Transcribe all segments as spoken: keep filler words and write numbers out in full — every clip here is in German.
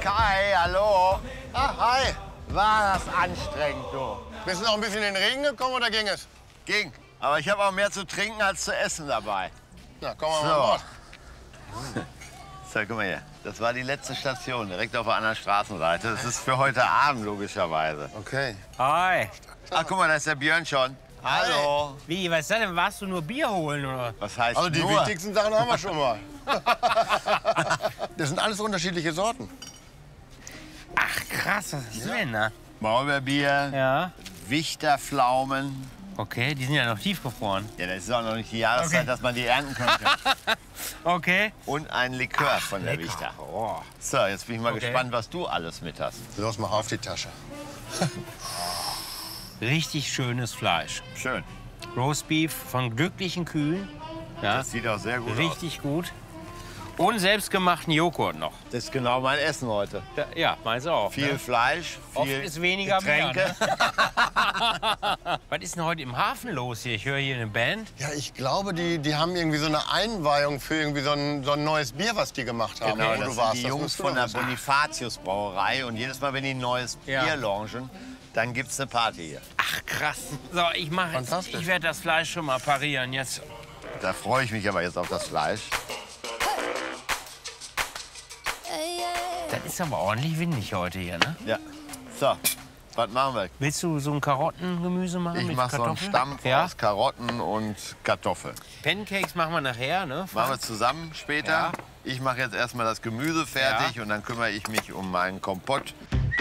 Kai, hallo. Ah, hi. War das anstrengend, du? Bist du noch ein bisschen in den Regen gekommen oder ging es? Ging. Aber ich habe auch mehr zu trinken als zu essen dabei. Na, komm mal So. an Bord. So, guck mal hier. Das war die letzte Station, direkt auf der anderen Straßenseite. Das ist für heute Abend, logischerweise. Okay. Hi. Ach, guck mal, da ist der Björn schon. Hallo. Wie, was ist das denn? Warst du nur Bier holen, oder? Was heißt Also die nur? wichtigsten Sachen haben wir schon mal. Das sind alles unterschiedliche Sorten. Ach, krass, was ist das denn, ne? Maulbeerbier, Ja. Wichterpflaumen. Okay, die sind ja noch tiefgefroren. Ja, das ist auch noch nicht die Jahreszeit, Okay. dass man die ernten könnte. Okay. Und ein Likör von der lecker. Wichter. Oh. So, jetzt bin ich mal Okay. gespannt, was du alles mit hast. Los, mach auf die Tasche. Richtig schönes Fleisch. Schön. Roastbeef von glücklichen Kühen. Ja, Das sieht auch sehr gut aus. richtig gut. Und selbstgemachten Joghurt noch. Das ist genau mein Essen heute. Da, ja, meins auch. Viel ne? Fleisch, viel Oft ist weniger mehr, Getränke. ne? Was ist denn heute im Hafen los hier? Ich höre hier eine Band. Ja, ich glaube, die, die haben irgendwie so eine Einweihung für irgendwie so ein, so ein neues Bier, was die gemacht haben. Genau, wo das du sind warst. die Das Jungs musst du von doch der wissen. Bonifatius Brauerei. Und jedes Mal, wenn die ein neues Ja. Bier launchen, dann gibt's eine Party hier. Ach, krass. So, ich mache jetzt. Fantastisch. Ich werde das Fleisch schon mal parieren jetzt. Da freue ich mich aber jetzt auf das Fleisch. Das ist aber ordentlich windig heute hier, ne? Ja. So, was machen wir? Willst du so ein Karottengemüse machen Ich mit mache so einen Kartoffeln? Stampf Ja? aus Karotten und Kartoffeln. Pancakes machen wir nachher, ne? Machen wir zusammen später. Ja. Ich mache jetzt erstmal das Gemüse fertig und dann kümmere ich mich um meinen Kompott.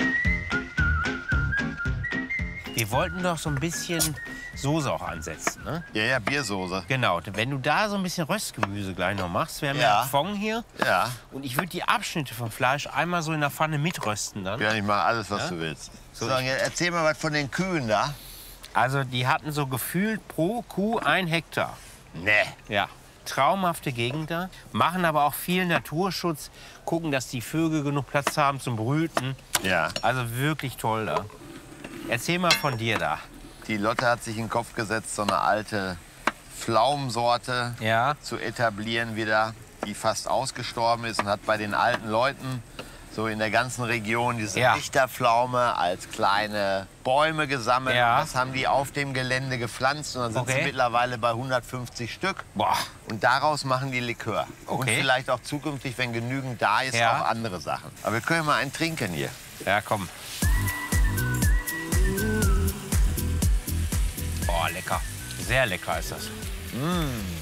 Wir wollten doch so ein bisschen Soße auch ansetzen, ne? Ja, ja, Biersoße. Genau. Wenn du da so ein bisschen Röstgemüse gleich noch machst, wir haben ja, Ja. Fond hier. Ja, Und ich würde die Abschnitte vom Fleisch einmal so in der Pfanne mitrösten dann. ja, ich mache alles, was Ja? du willst. So, So, jetzt erzähl mal was von den Kühen da. Also die hatten so gefühlt pro Kuh ein Hektar. Nee. Ja. Traumhafte Gegend da. Machen aber auch viel Naturschutz. Gucken, dass die Vögel genug Platz haben zum Brüten. Ja. Also wirklich toll da. Erzähl mal von dir da. Die Lotte hat sich in den Kopf gesetzt, so eine alte Pflaumensorte Ja. zu etablieren wieder, die fast ausgestorben ist und hat bei den alten Leuten so in der ganzen Region diese Ja. Richterpflaume als kleine Bäume gesammelt. Ja. Das haben die auf dem Gelände gepflanzt und dann sind Okay. sie mittlerweile bei hundertfünfzig Stück. Boah. Und daraus machen die Likör. Und Okay. vielleicht auch zukünftig, wenn genügend da ist, Ja. auch andere Sachen. Aber wir können mal einen trinken hier. Ja, komm. Oh, lecker. Sehr lecker ist das.